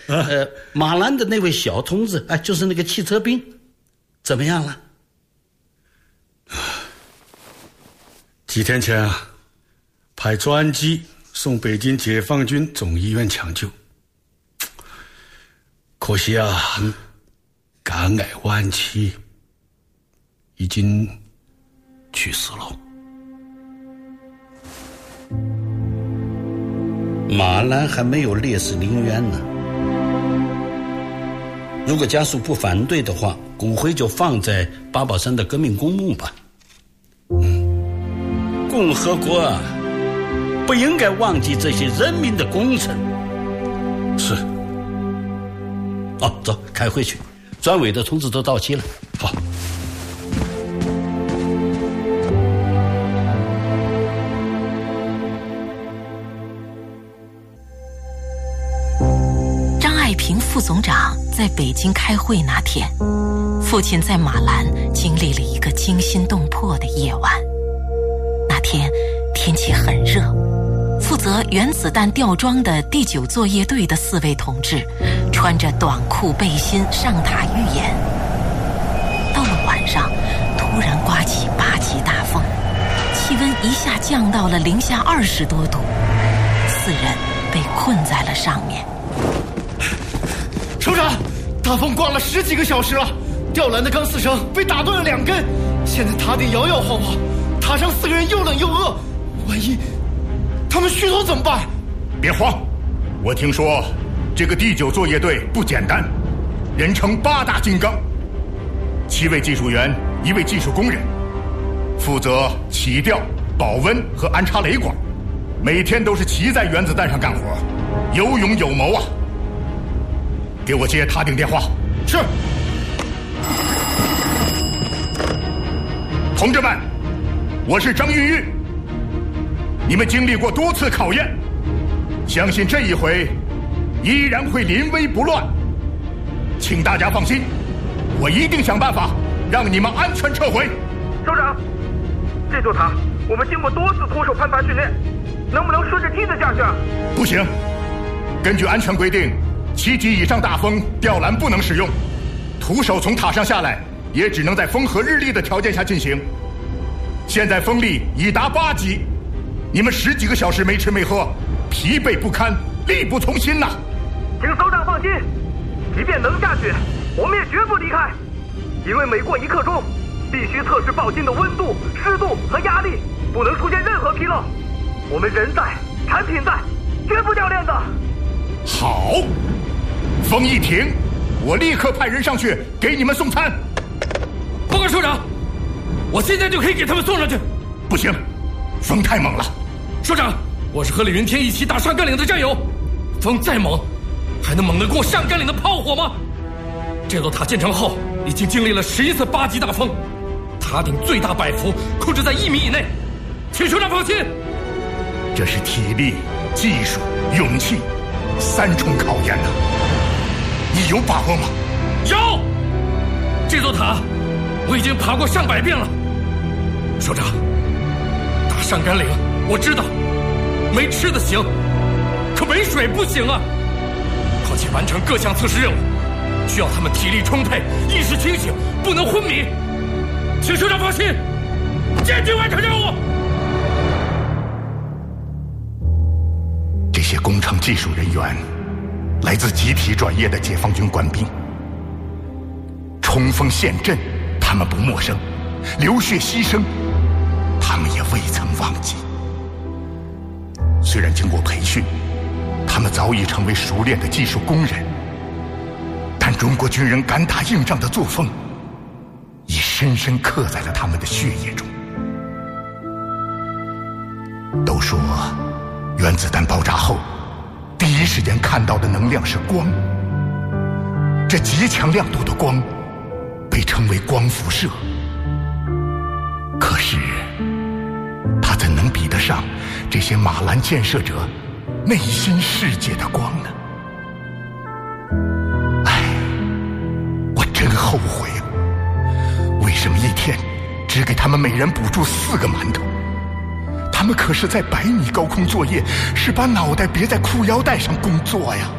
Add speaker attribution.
Speaker 1: 马兰的那位小同志，就是那个汽车兵，怎么样了？
Speaker 2: 几天前派专机送北京解放军总医院抢救，可惜肝癌晚期，已经去世了。
Speaker 1: 马兰还没有烈士陵园呢，如果家属不反对的话，骨灰就放在八宝山的革命公墓吧。共和国不应该忘记这些人民的功臣。
Speaker 2: 是。
Speaker 1: 走，开会去，专委的通知都到期了。
Speaker 2: 好。
Speaker 3: 副总长在北京开会那天，父亲在马兰经历了一个惊心动魄的夜晚。那天天气很热，负责原子弹吊装的第9作业队的4位同志穿着短裤背心上塔预演。到了晚上，突然刮起8级大风，气温一下降到了零下20多度，4人被困在了上面。
Speaker 4: 首长，大风刮了10几个小时了，吊篮的钢丝绳被打断了2根，现在塔顶摇摇晃晃，塔上4个人又冷又饿，万一他们虚脱怎么办？
Speaker 5: 别慌，我听说这个第9作业队不简单，人称8大金刚，7位技术员，1位技术工人，负责起吊、保温和安插雷管，每天都是骑在原子弹上干活，有勇有谋啊！给我接塔顶电话。
Speaker 4: 是。
Speaker 5: 同志们，我是张云玉。你们经历过多次考验，相信这一回依然会临危不乱。请大家放心，我一定想办法让你们安全撤回。
Speaker 6: 首长，这座塔我们经过多次徒手攀爬训练，能不能顺着梯子下去？
Speaker 5: 不行，根据安全规定，7级以上大风吊篮不能使用，徒手从塔上下来也只能在风和日丽的条件下进行。现在风力已达8级，你们10几个小时没吃没喝，疲惫不堪，力不从心呐。
Speaker 6: 请首长放心，即便能下去，我们也绝不离开，因为每过1刻钟，必须测试爆芯的温度、湿度和压力，不能出现任何纰漏。我们人在，产品在，绝不掉链子。
Speaker 5: 好，风一停，我立刻派人上去给你们送餐。
Speaker 4: 报告首长，我现在就可以给他们送上去。
Speaker 5: 不行，风太猛了。
Speaker 4: 首长，我是和李云天一起打上甘岭的战友，风再猛，还能猛得过上甘岭的炮火吗？这座塔建成后，已经经历了11次8级大风，塔顶最大摆幅控制在1米以内，请首长放心。
Speaker 5: 这是体力、技术、勇气3重考验呐，你有把握吗？
Speaker 4: 有，这座塔我已经爬过上百遍了。首长，打上甘岭我知道，没吃的行，可没水不行啊。况且完成各项测试任务，需要他们体力充沛，意识清醒，不能昏迷。请首长放心，坚决完成任务。
Speaker 5: 这些工程技术人员来自集体转业的解放军官兵，冲锋陷阵他们不陌生，流血牺牲他们也未曾忘记。虽然经过培训，他们早已成为熟练的技术工人，但中国军人敢打硬仗的作风已深深刻在了他们的血液中。都说原子弹爆炸后，第一时间看到的能量是光，这极强亮度的光被称为光辐射。可是它怎能比得上这些马兰建设者内心世界的光呢？唉，我真后悔啊！为什么一天只给他们每人补助4个馒头？他们可是在100米高空作业，是把脑袋别在裤腰带上工作呀。